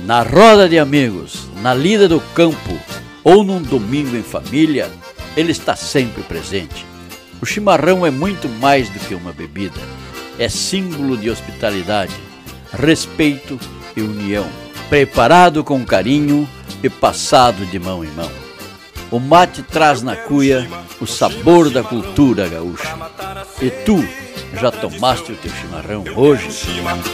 Na roda de amigos, na lida do campo ou num domingo em família, ele está sempre presente. O chimarrão é muito mais do que uma bebida. É símbolo de hospitalidade, respeito e união. Preparado com carinho e passado de mão em mão. O mate traz na cuia o sabor da cultura gaúcha. E tu, já tomaste o teu chimarrão hoje?